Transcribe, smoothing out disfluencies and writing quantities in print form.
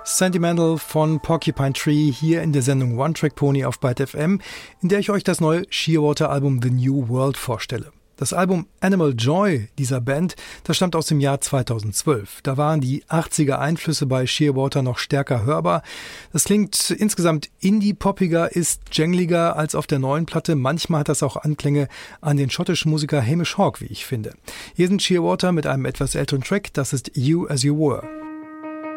Sentimental von Porcupine Tree hier in der Sendung One Track Pony auf Byte FM, in der ich euch das neue Shearwater-Album The New World vorstelle. Das Album Animal Joy dieser Band, das stammt aus dem Jahr 2012. Da waren die 80er Einflüsse bei Shearwater noch stärker hörbar. Das klingt insgesamt indie-poppiger, ist jangliger als auf der neuen Platte. Manchmal hat das auch Anklänge an den schottischen Musiker Hamish Hawke, wie ich finde. Hier sind Shearwater mit einem etwas älteren Track, das ist You As You Were.